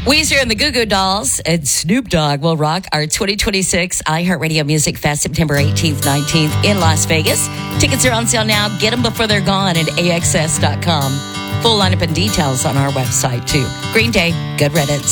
Weezer and the Goo Goo Dolls and Snoop Dogg will rock our 2026 iHeartRadio Music Fest September 18th, 19th in Las Vegas. Tickets are on sale now. Get them before they're gone at AXS.com. Full lineup and details on our website, too. Green Day, good riddance.